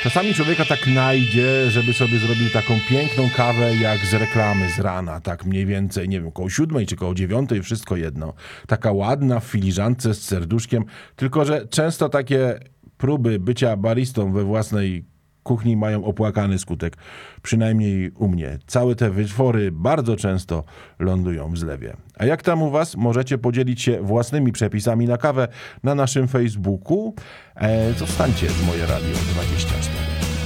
Czasami człowieka tak najdzie, żeby sobie zrobił taką piękną kawę jak z reklamy z rana, tak mniej więcej, nie wiem, koło 7 czy koło 9, wszystko jedno. Taka ładna w filiżance z serduszkiem, tylko że często takie próby bycia baristą we własnej kuchni mają opłakany skutek. Przynajmniej u mnie. Całe te wytwory bardzo często lądują w zlewie. A jak tam u was? Możecie podzielić się własnymi przepisami na kawę na naszym Facebooku. Zostańcie z Moje Radio 24.